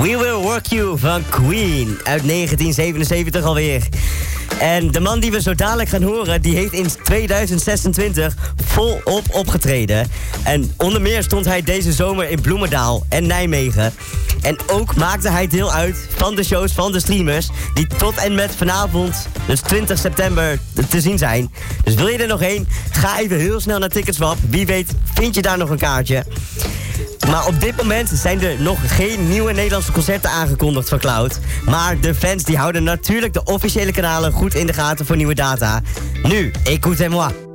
We Will Rock You van Queen uit 1977 alweer. En de man die we zo dadelijk gaan horen, die heeft in 2026 volop opgetreden. En onder meer stond hij deze zomer in Bloemendaal en Nijmegen. En ook maakte hij deel uit van de shows van de streamers, die tot en met vanavond, dus 20 september, te zien zijn. Dus wil je er nog heen, ga even heel snel naar Ticketswap. Wie weet vind je daar nog een kaartje. Maar op dit moment zijn er nog geen nieuwe Nederlandse concerten aangekondigd van Cloud. Maar de fans die houden natuurlijk de officiële kanalen goed in de gaten voor nieuwe data. Nu, écoutez-moi.